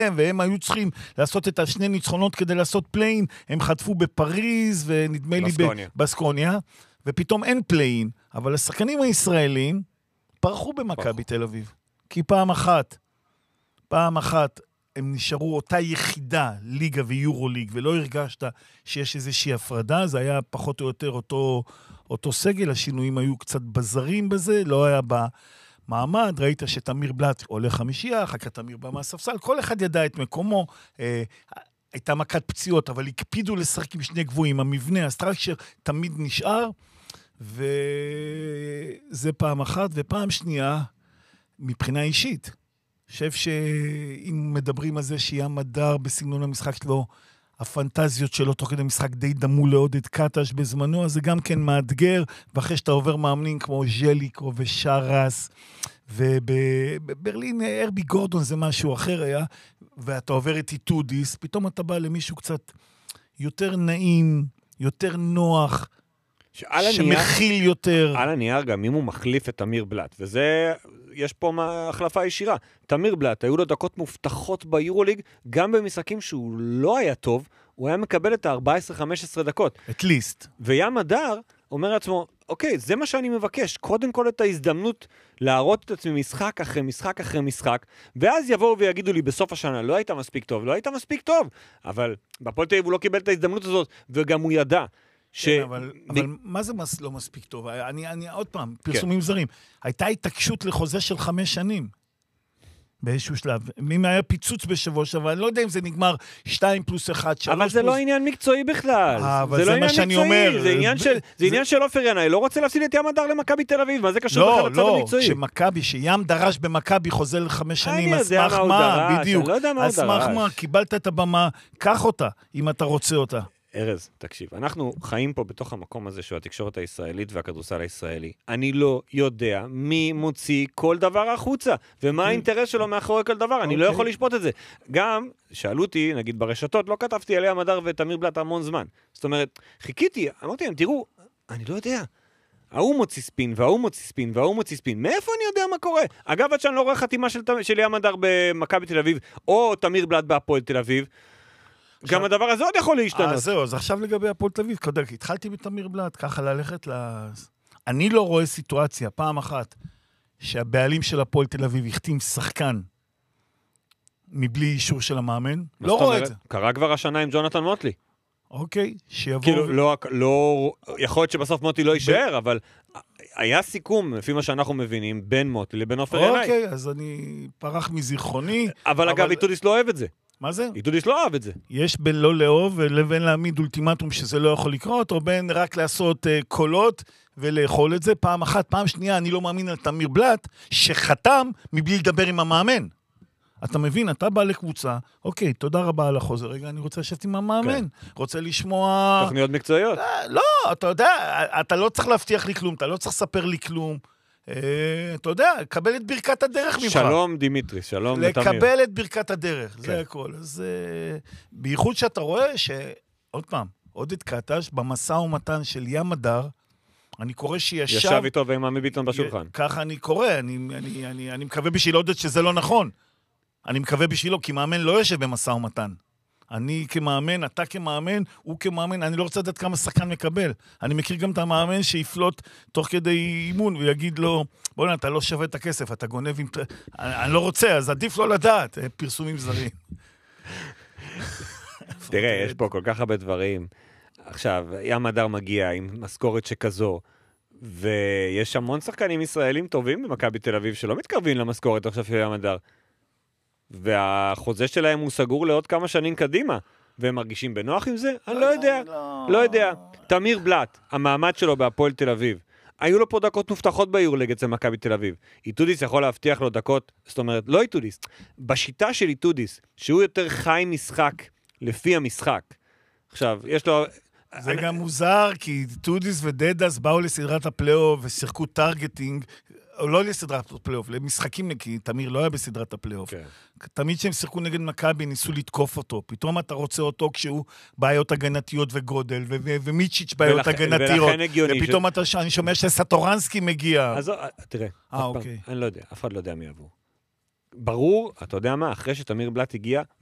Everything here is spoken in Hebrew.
והם היו צריכים לעשות את השני ניצחונות כדי לעשות פליין, הם חטפו בפריז, ונדמה לי בבסקוניה, ופתאום אין פליין, אבל השחקנים הישראלים פרחו במכבי תל אביב, כי פעם אחת הם נשארו אותה יחידה, ליגה ויורו ליג, ולא הרגשת שיש איזושהי הפרדה, זה היה פחות או יותר אותו סגל, השינויים היו קצת בזרים בזה, לא היה במעמד, ראית שתמיר בלט עולה חמישייה, אחר כך תמיר בא מהספסל, כל אחד ידע את מקומו, הייתה מכת פציעות, אבל הקפידו לשחק עם שני גבוהים, המבנה, הסטרקצ'ר תמיד נשאר, וזה פעם אחת, ופעם שנייה, מבחינה אישית, חושב שאם מדברים על זה שיהיה מדר בסגנון המשחק שלו, הפנטזיות שלו תוך כדי משחק די דמו לעודד קטש בזמנו, אז זה גם כן מאתגר, ואחרי שאתה עובר מאמנים כמו ז'ליקו ושרס, ובברלין ארבי גורדון זה משהו אחר היה, ואתה עובר את איטודיס, פתאום אתה בא למישהו קצת יותר נעים, יותר נוח, שמכיל יותר. על הנייר גם אם הוא מחליף את תמיר בלט, וזה, יש פה החלפה ישירה. תמיר בלט, היו לו דקות מובטחות ביורוליג, גם במשחקים שהוא לא היה טוב, הוא היה מקבל את ה-14-15 דקות. את ליסט. וים הדר אומר לעצמו, אוקיי, זה מה שאני מבקש, קודם כל את ההזדמנות להראות את עצמי משחק אחרי משחק אחרי משחק, ואז יבואו ויגידו לי בסוף השנה, לא היית מספיק טוב, אבל בפועל תל אביב הוא לא קיבל את ההזדמנות הזאת, וגם הוא ידע. כן, אבל מה זה לא מספיק טוב? אני עוד פעם, פרסומים זרים. הייתה התעקשות לחוזה של 5 שנים. באיזשהו שלב. אם היה פיצוץ בשבוע שעבר, אני לא יודע אם זה נגמר 2+1, 3+. אבל זה לא עניין מקצועי בכלל. אבל זה מה שאני אומר. זה עניין של אופר ינאי. לא רוצה להפסיד את ים הדר למכבי תל אביב. מה זה קשור בכלל לצד המקצועי? שמכבי, שים דרש במכבי חוזה ל5 שנים, אז סמך מה, בדיוק. אז סמך מה, קיבלת את הבמה, קח אותה, אם אתה רוצה אותה. ארז, תקשיב, אנחנו חיים פה בתוך המקום הזה של התקשורת הישראלית והכדורסל הישראלי. אני לא יודע מי מוציא כל דבר החוצה, ומה האינטרס שלו מאחורי כל דבר, אני לא יכול לשפוט את זה. גם, שאלו אותי, נגיד ברשתות, לא כתבתי עליה מדר ותמיר בלט המון זמן. זאת אומרת, חיכיתי, אמרתי להם, תראו, אני לא יודע. ההוא מוציא ספין, וההוא מוציא ספין, וההוא מוציא ספין. מאיפה אני יודע מה קורה? אגב, עד שאני לא רואה חתימה של ים מדר במכבי תל אביב, או תמיר בלט בהפועל תל אביב, גם הדבר הזה עוד יכול להשתנות. זהו, אז עכשיו לגבי הפועל תל אביב, התחלתי בתמיר בלט, ככה ללכת אני לא רואה סיטואציה, פעם אחת, שהבעלים של הפועל תל אביב החתים שחקן מבלי אישור של המאמן. לא רואה את זה. קרה כבר השנה עם ג'ונתן מוטלי. אוקיי, שיבוא... כאילו, לא... יכול להיות שבסוף מוטלי לא יישאר, אבל היה סיכום, לפי מה שאנחנו מבינים, בין מוטלי לבין עופר ינאי. אוקיי, אז אני פרח מזיכרוני. אבל אגב, איטודיס לא אוהב את זה. מה זה? איטודיס לא אוהב את זה. יש בין לא לאהוב ולבין להעמיד אולטימטום שזה לא יכול לקרות, או בין רק לעשות קולות ולאכול את זה. פעם אחת, פעם שנייה, אני לא מאמין על תמיר בלט, שחתם מבלי לדבר עם המאמן. אתה מבין, אתה בא לקבוצה, אוקיי, תודה רבה על החוזה, רגע, אני רוצה לשבת עם המאמן, רוצה לשמוע... תוכניות מקצועיות. לא, אתה יודע, אתה לא צריך להבטיח לי כלום, אתה לא צריך לספר לי כלום. אתה יודע, קבל את ברכת הדרך ממך. שלום דימיטרי, שלום לתמיר. לקבל את ברכת הדרך, זה הכל. אז בייחוד שאתה רואה עוד פעם, עודד קטש, במסע ומתן של ים הדר, אני קורא ישב איתו ועם עמי ביטון בשולחן. ככה אני קורא, אני מקווה בשביל עודד שזה לא נכון. אני מקווה בשבילו, כי מאמן לא יושב במסע ומתן. אני כמאמן, אתה כמאמן, הוא כמאמן, אני לא רוצה לדעת כמה שחקן מקבל. אני מכיר גם את המאמן שיפלוט תוך כדי אימון, ויגיד לו, בוא אתה לא שווה את הכסף, אתה גונב עם... אני לא רוצה, אז עדיף לא לדעת, פרסומים זרים. תראה, יש פה כל כך הרבה דברים. עכשיו, ים הדר מגיע עם משכורת שכזו, ויש המון שחקנים ישראלים טובים במכבי תל אביב, שלא מתקרבים למשכורת עכשיו של ים הדר. והחוזה שלהם הוא סגור לעוד כמה שנים קדימה, והם מרגישים בנוח עם זה? אני לא יודע. תמיר בלט, המעמד שלו בהפועל תל אביב, היו לו פה דקות מובטחות ביורליג אצל מכבי תל אביב. איטודיס יכול להבטיח לו דקות, זאת אומרת, לא איטודיס, בשיטה של איטודיס, שהוא יותר חי משחק לפי המשחק. עכשיו, יש לו... זה גם מוזר, כי איטודיס ודדס באו לסדרת הפלייאוף ושיחקו טרגטינג, או לא לסדרת הפלייאוף, למשחקים, כי תמיר לא היה בסדרת הפלייאוף. תמיד כשהם שיחקו נגד מכבי, ניסו לתקוף אותו. פתאום אתה רוצה אותו כשהוא בעיות הגנתיות וגודל, ומיצ'יץ' בעיות הגנתיות. ופתאום אני שומע שסטורנסקי מגיע. אז תראה, אני לא יודע, אף אחד לא יודע מי יבוא. ברור, אתה יודע מה, אחרי שתמיר בלט הגיע,